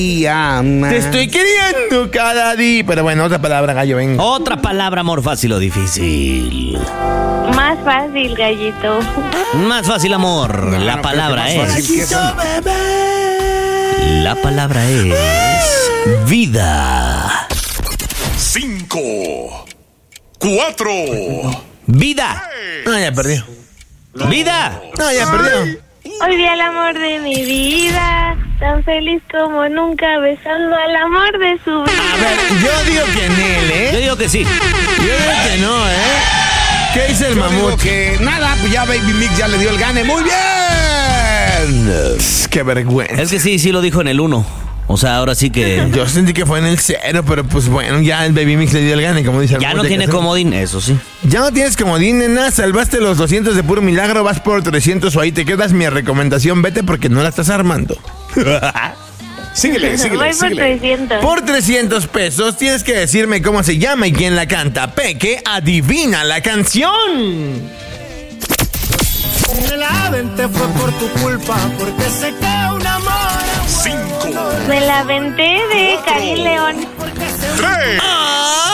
Te estoy queriendo cada día. Pero bueno, otra palabra, gallo, venga. Otra palabra, amor, fácil o difícil. Más fácil, gallito. Más fácil, amor. No, La no, palabra creo que más fácil es... que eso. La palabra es... vida. 5, 4. Vida. No, ya perdió. Vida. No, ya perdió. Hoy vi al amor de mi vida, tan feliz como nunca, besando al amor de su A vida. ver, yo digo que en él, Yo ¿eh? digo que sí. Yo digo que no, ¿eh? ¿Qué dice el mamut? Que nada, pues ya Baby Mix ya le dio el gane. ¡Muy bien! Qué vergüenza. Es que sí lo dijo en el 1. O sea, ahora sí que... Yo sentí que fue en el 0, pero pues bueno, ya el Baby Mix le dio el gane, como dice el Ya mamut, no hay que tiene hacer- comodín, eso sí. Ya no tienes comodín, nena. Salvaste los 200 de puro milagro. Vas por 300 o ahí te quedas. Mi recomendación, vete porque no la estás armando. Síguele. Voy por 300. Por 300 pesos tienes que decirme cómo se llama y quién la canta. Peque, adivina la canción. Me la aventé fue por tu culpa, porque sé que un amor 5, Me la aventé de Karim León. 3.